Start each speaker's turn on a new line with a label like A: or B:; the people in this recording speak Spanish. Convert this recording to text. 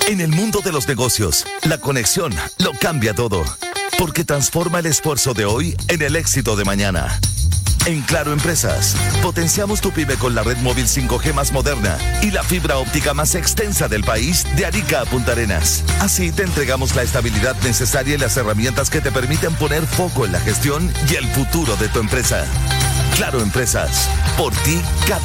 A: En el mundo de los negocios, la conexión lo cambia todo, porque transforma el esfuerzo de hoy en el éxito de mañana. En Claro Empresas, potenciamos tu pyme con la red móvil 5G más moderna y la fibra óptica más extensa del país, de Arica a Punta Arenas. Así te entregamos la estabilidad necesaria y las herramientas que te permiten poner foco en la gestión y el futuro de tu empresa. Claro Empresas, por ti cada